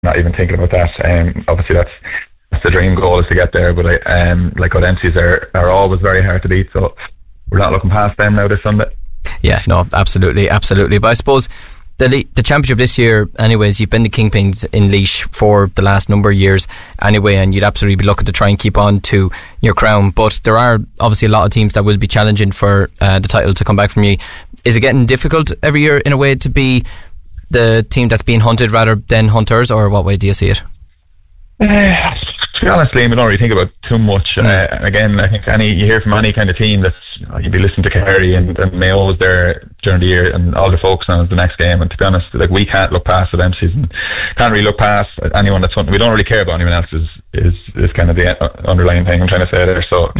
not even thinking about that. Obviously that's the dream goal, is to get there, but like our MCs are always very hard to beat, so we're not looking past them now this Sunday. Yeah, no, absolutely. But I suppose the championship this year, anyways, you've been the kingpins in Laois for the last number of years anyway, and you'd absolutely be looking to try and keep on to your crown. But there are obviously a lot of teams that will be challenging for the title to come back from you. Is it getting difficult every year in a way to be the team that's being hunted rather than hunters, or what way do you see it? To be honest, Liam, we don't really think about too much. Again, I think you hear from any kind of team that's, you'd be listening to Kerry and Mayo was there during the year, and all they're focusing on is the next game. And to be honest, like, we can't look past the MCs and can't really look past anyone that's hunting. We don't really care about anyone else. Is kind of the underlying thing I'm trying to say there. So,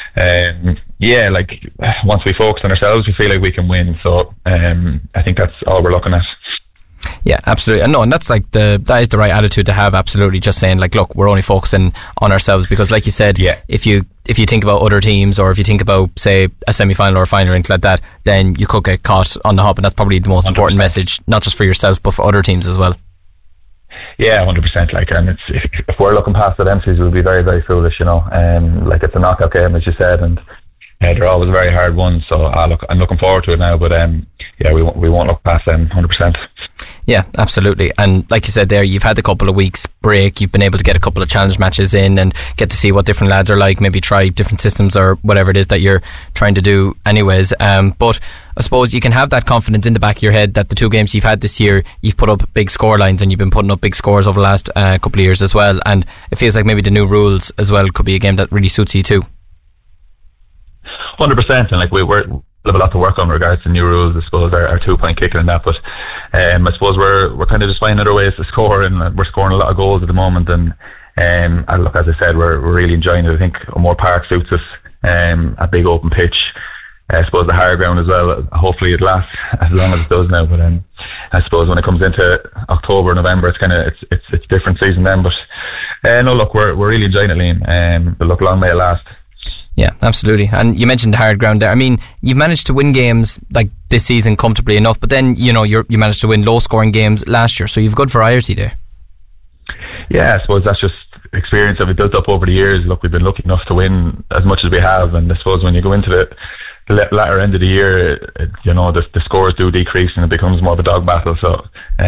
like, once we focus on ourselves, we feel like we can win. So, I think that's all we're looking at. Yeah, absolutely. And that's like that is the right attitude to have. Absolutely, just saying like, look, we're only focusing on ourselves, because like you said, if you think about other teams, or if you think about, say, a semi-final or a final or anything like that, then you could get caught on the hop, and that's probably the most 100%. Important message, not just for yourself but for other teams as well. Yeah, 100%. Like, and if we're looking past the MCs, we'll be very, very foolish, you know. Like, it's a knockout game, as you said, and they're always very hard ones. So I'm looking forward to it now. But we won't look past them 100%. Yeah, absolutely. And like you said there, you've had a couple of weeks break, you've been able to get a couple of challenge matches in and get to see what different lads are like, maybe try different systems or whatever it is that you're trying to do anyways. But I suppose you can have that confidence in the back of your head that the 2 games you've had this year, you've put up big score lines, and you've been putting up big scores over the last couple of years as well. And it feels like maybe the new rules as well could be a game that really suits you too. 100%. And like, we have a lot to work on in regards to new rules. I suppose our 2-point kicking and that, but I suppose we're kind of just finding other ways to score, and we're scoring a lot of goals at the moment. And look, as I said, we're really enjoying it. I think O'Moore Park suits us, a big open pitch. I suppose the higher ground as well. Hopefully it lasts as long as it does now. But I suppose when it comes into October, November, it's kind of it's different season then. But no, look, we're really enjoying it, Liam. But look, long may it last. Yeah, absolutely. And you mentioned the hard ground there. I mean, you've managed to win games like this season comfortably enough, but then, you know, you managed to win low scoring games last year, so you've good variety there. Yeah, I suppose that's just experience that we've built up over the years. Look, we've been lucky enough to win as much as we have, and I suppose when you go into the latter end of the year, the scores do decrease and it becomes more of a dog battle. So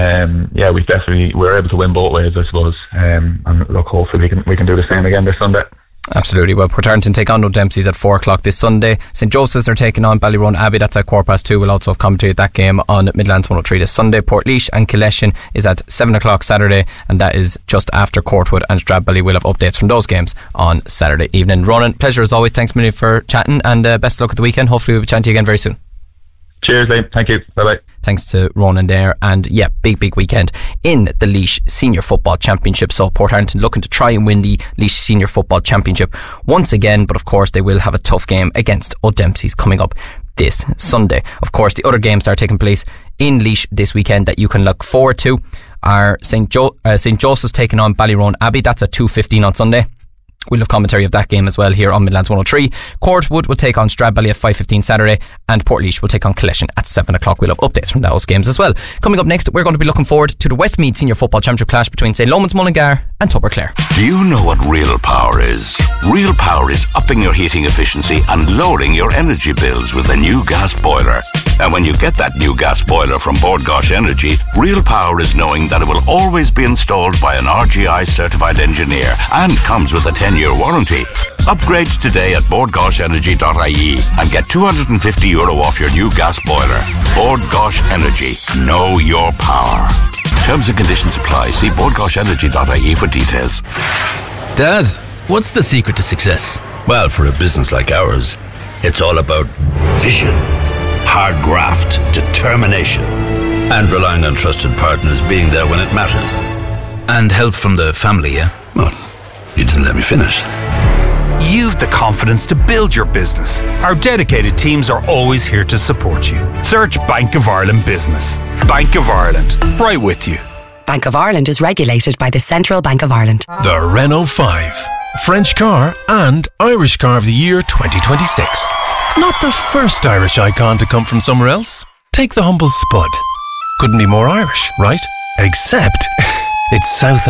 we're able to win both ways, I suppose. And look, hopefully we can do the same again this Sunday. Absolutely. Well, Portarlington take on O'Dempsey's at 4 o'clock this Sunday. St Joseph's are taking on Ballyrone Abbey. That's at 2:15. We'll also have commentated that game on Midlands 103 this Sunday. Portlaoise and Killeshin is at 7 o'clock Saturday, and that is just after Courtwood and Stradbally. We'll have updates from those games on Saturday evening. Ronan, pleasure as always. Thanks a million for chatting, and best of luck at the weekend. Hopefully we'll be chatting to you again very soon. Cheers, Liam. Thank you. Bye-bye. Thanks to Ronan there. And yeah, big weekend in the Laois Senior Football Championship. So Portarlington looking to try and win the Laois Senior Football Championship once again. But of course they will have a tough game against O'Dempsey's coming up this Sunday. Of course, the other games that are taking place in Laois this weekend that you can look forward to are St Joseph's taking on Ballyrone Abbey. That's at 2:15 on Sunday. We'll have commentary of that game as well here on Midlands 103. Courtwood will take on Stradbally at 5:15 Saturday, and Portlaoise will take on Killeshin at 7 o'clock. We'll have updates from those games as well. Coming up next, we're going to be looking forward to the Westmeath Senior Football Championship clash between St Lomans Mullingar and Tubber Clare. Do you know what real power is? Real power is upping your heating efficiency and lowering your energy bills with a new gas boiler. And when you get that new gas boiler from Bord Gáis Energy, real power is knowing that it will always be installed by an RGI certified engineer and comes with a 10-year warranty. Upgrade today at bordgaisenergy.ie and get €250 off your new gas boiler. Bord Gáis Energy. Know your power. Terms and conditions apply. See bordgaisenergy.ie for details. Dad, what's the secret to success? Well, for a business like ours, it's all about vision, hard graft, determination, and relying on trusted partners being there when it matters. And help from the family, yeah? Well, you didn't let me finish. You've the confidence to build your business. Our dedicated teams are always here to support you. Search Bank of Ireland Business. Bank of Ireland, right with you. Bank of Ireland is regulated by the Central Bank of Ireland. The Renault 5. French car and Irish car of the year 2026. Not the first Irish icon to come from somewhere else. Take the humble Spud. Couldn't be more Irish, right? Except It's south